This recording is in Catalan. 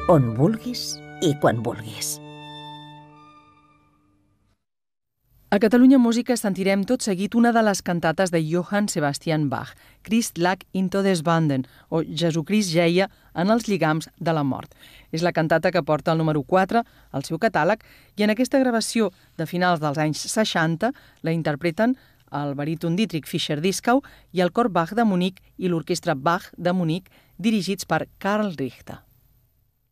on vulguis i quan vulguis. A Catalunya Música sentirem tot seguit una de les cantates de Johann Sebastian Bach, Christ lag in Todesbanden, o Jesucrist jeia en els lligams de la mort. És la cantata que porta el número 4 al seu catàleg i en aquesta gravació de finals dels anys 60 la interpreten el baríton Dietrich Fischer-Dieskau i el cor Bach de Munic i l'orquestra Bach de Munic dirigits per Karl Richter.